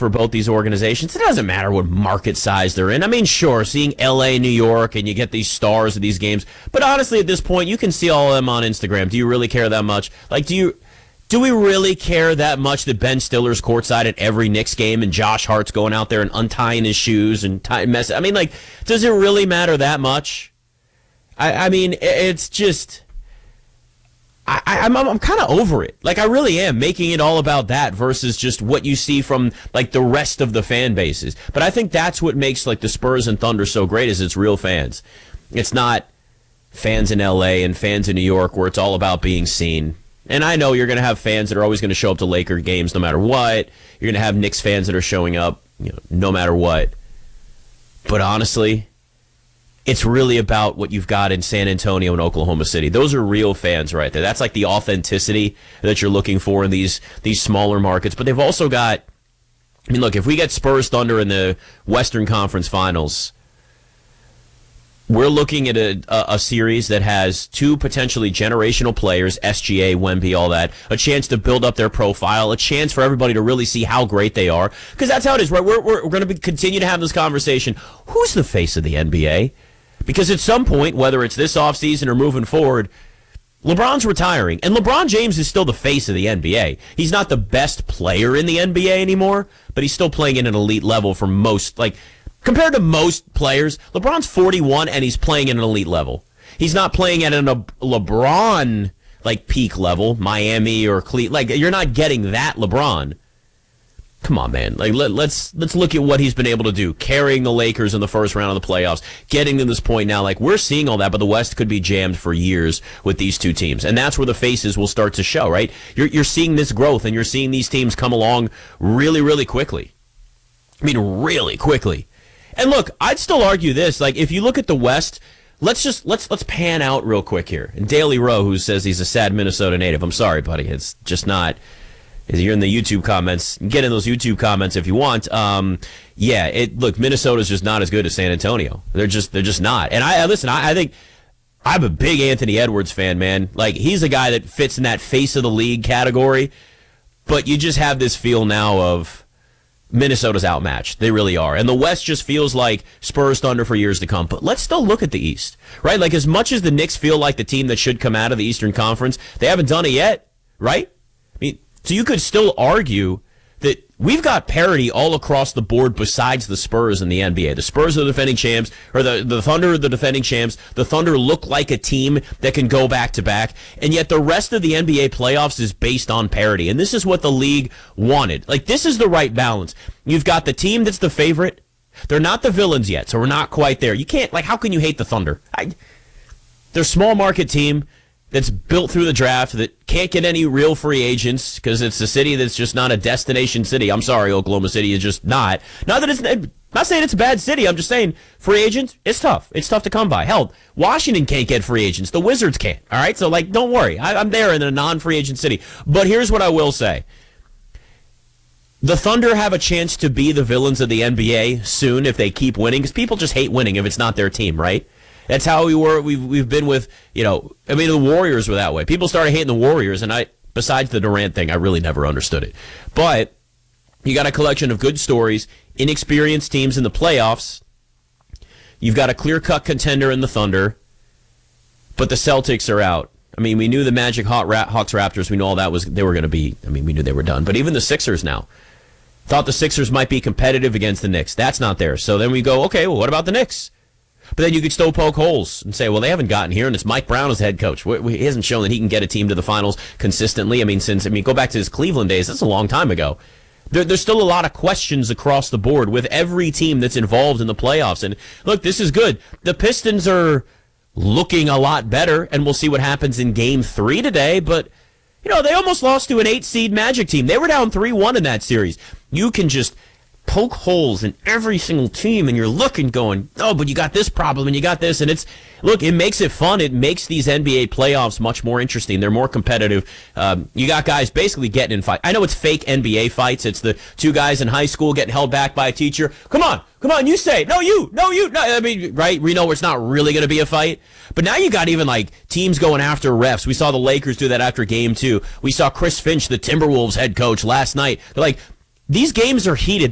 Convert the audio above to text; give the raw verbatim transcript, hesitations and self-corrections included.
for both these organizations. It doesn't matter what market size they're in. I mean, sure, seeing L A, New York, and you get these stars of these games. But honestly, at this point, you can see all of them on Instagram. Do you really care that much? Like, do you... Do we really care that much that Ben Stiller's courtside at every Knicks game and Josh Hart's going out there and untying his shoes and tie, mess? I mean, like, does it really matter that much? I, I mean, it's just... I, I'm, I'm kind of over it. Like, I really am, making it all about that versus just what you see from, like, the rest of the fan bases. But I think that's what makes, like, the Spurs and Thunder so great is it's real fans. It's not fans in L A and fans in New York where it's all about being seen. And I know you're going to have fans that are always going to show up to Laker games no matter what. You're going to have Knicks fans that are showing up, you know, no matter what. But honestly, it's really about what you've got in San Antonio and Oklahoma City. Those are real fans right there. That's like the authenticity that you're looking for in these these smaller markets. But they've also got, I mean, look, if we get Spurs Thunder in the Western Conference Finals, we're looking at a, a, a series that has two potentially generational players, S G A, Wemby, all that, a chance to build up their profile, a chance for everybody to really see how great they are. Because that's how it is, right? We're, we're, we're going to continue to have this conversation. Who's the face of the N B A? Because at some point, whether it's this offseason or moving forward, LeBron's retiring. And LeBron James is still the face of the N B A. He's not the best player in the N B A anymore, but he's still playing at an elite level for most, like, compared to most players, LeBron's forty-one and he's playing at an elite level. He's not playing at an a LeBron like peak level, Miami or Cleveland. Like, you're not getting that LeBron. Come on, man. Like, let, let's let's look at what he's been able to do, carrying the Lakers in the first round of the playoffs, getting to this point now. Like, we're seeing all that, but the West could be jammed for years with these two teams, and that's where the faces will start to show. Right? You're you're seeing this growth, and you're seeing these teams come along really, really quickly. I mean, really quickly. And look, I'd still argue this. Like, if you look at the West, let's just let's let's pan out real quick here. And Daily Rowe, who says he's a sad Minnesota native, I'm sorry, buddy, it's just not. You're in the YouTube comments. Get in those YouTube comments if you want. Um, yeah, it look, Minnesota's just not as good as San Antonio. They're just they're just not. And I listen. I, I think I'm a big Anthony Edwards fan, man. Like, he's a guy that fits in that face of the league category. But you just have this feel now of Minnesota's outmatched. They really are. And the West just feels like Spurs Thunder for years to come. But let's still look at the East, right? Like, as much as the Knicks feel like the team that should come out of the Eastern Conference, they haven't done it yet, right? I mean, so you could still argue that we've got parity all across the board besides the Spurs in the N B A. The Spurs are the defending champs, or the, the Thunder are the defending champs. The Thunder look like a team that can go back-to-back, and yet the rest of the N B A playoffs is based on parity, and this is what the league wanted. Like, this is the right balance. You've got the team that's the favorite. They're not the villains yet, so we're not quite there. You can't, like, how can you hate the Thunder? I, they're a small market team that's built through the draft, that can't get any real free agents because it's a city that's just not a destination city. I'm sorry, Oklahoma City is just not. Not that it's I'm not saying it's a bad city. I'm just saying free agents, it's tough. It's tough to come by. Hell, Washington can't get free agents. The Wizards can't. All right, so, like, don't worry. I, I'm there in a non-free agent city. But here's what I will say. The Thunder have a chance to be the villains of the N B A soon if they keep winning, because people just hate winning if it's not their team, right? That's how we were. We've we've been with, you know, I mean, the Warriors were that way. People started hating the Warriors, and I, besides the Durant thing, I really never understood it. But you got a collection of good stories, inexperienced teams in the playoffs. You've got a clear-cut contender in the Thunder, but the Celtics are out. I mean, we knew the Magic Hawk, Hawks Raptors. We knew all that was they were going to be. I mean, we knew they were done. But even the Sixers now. Thought the Sixers might be competitive against the Knicks. That's not there. So then we go, okay, well, what about the Knicks? But then you could still poke holes and say, well, they haven't gotten here, and it's Mike Brown as head coach. He hasn't shown that he can get a team to the finals consistently. I mean, since I mean, go back to his Cleveland days. That's a long time ago. There, there's still a lot of questions across the board with every team that's involved in the playoffs. And look, this is good. The Pistons are looking a lot better, and we'll see what happens in Game Three today. But you know, they almost lost to an eight-seed Magic team. They were down three one in that series. You can just poke holes in every single team, and you're looking going, oh, but you got this problem and you got this, and it's look, it makes it fun. It makes these N B A playoffs much more interesting. They're more competitive. Um, you got guys basically getting in fights. I know it's fake N B A fights. It's the two guys in high school getting held back by a teacher. Come on, come on, you say it. No, you, no, you. No, I mean, right? We know it's not really going to be a fight. But now you got even like teams going after refs. We saw the Lakers do that after game two. We saw Chris Finch, the Timberwolves head coach, last night. They're like, these games are heated.